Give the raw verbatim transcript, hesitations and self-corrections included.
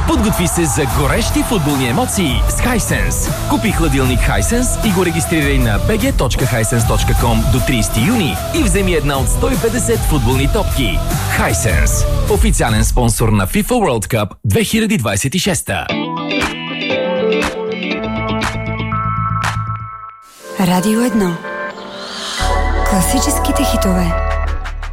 Подготви се за горещи футболни емоции с Hisense. Купи хладилник Hisense и го регистрирай на би джи точка хайсенс точка ком до тридесети юни и вземи една от сто и петдесет футболни топки. Hisense. Официален спонсор на FIFA World Cup две хиляди двадесет и шеста. Радио едно. Класическите хитове.